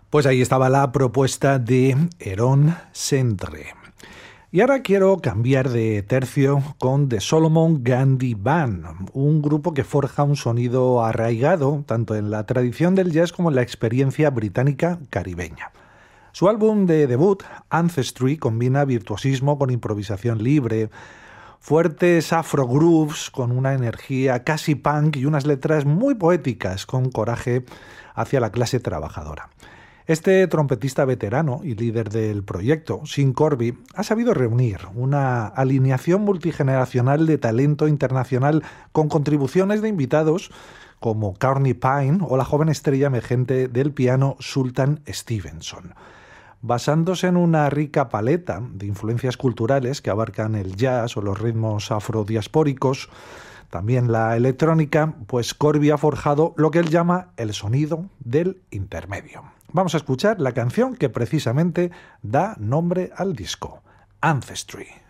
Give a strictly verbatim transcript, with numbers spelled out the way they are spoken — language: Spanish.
Pues ahí estaba la propuesta de Heron Centre. Y ahora quiero cambiar de tercio con The Solomon Gandhi Band, un grupo que forja un sonido arraigado tanto en la tradición del jazz como en la experiencia británica caribeña. Su álbum de debut, Ancestry, combina virtuosismo con improvisación libre, fuertes afro-grooves con una energía casi punk y unas letras muy poéticas con coraje hacia la clase trabajadora. Este trompetista veterano y líder del proyecto, Sean Corby, ha sabido reunir una alineación multigeneracional de talento internacional con contribuciones de invitados como Courtney Pine o la joven estrella emergente del piano Sultan Stevenson. Basándose en una rica paleta de influencias culturales que abarcan el jazz o los ritmos afrodiaspóricos, también la electrónica, pues Corby ha forjado lo que él llama el sonido del intermedio. Vamos a escuchar la canción que precisamente da nombre al disco, Ancestry.